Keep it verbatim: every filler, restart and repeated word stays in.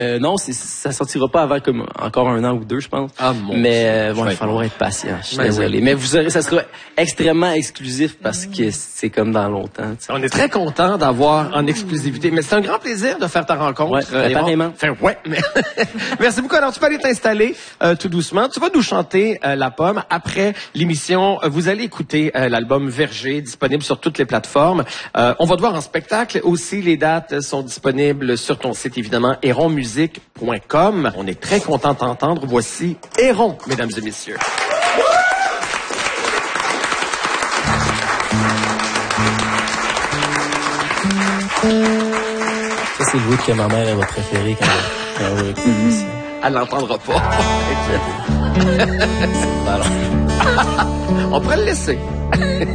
Euh, non, c'est, ça sortira pas avant comme encore un an ou deux, je pense. Ah mon Mais euh, bon, il va être falloir être patient. Je suis ben désolé. oui. Mais vous aurez, ça sera extrêmement exclusif parce que c'est comme dans longtemps. T'sais. On est très content d'avoir en exclusivité. Mais c'est un grand plaisir de faire ta rencontre. Ouais, euh, apparemment. Enfin, ouais. Mais merci beaucoup. Alors, tu peux aller t'installer euh, tout doucement. Tu vas nous chanter euh, La Pomme. Après l'émission, euh, vous allez écouter euh, l'album Verger, disponible sur toutes les plateformes. Euh, on va te voir en spectacle. Aussi, les dates sont disponibles sur ton site, évidemment, héron musique point com. On est très content de t'entendre. Voici Héron, mesdames et messieurs. Ça, c'est le bout que ma mère elle va préférer quand quand elle va écouter l'émission. Elle l'entendra pas. Alors. On pourrait le laisser.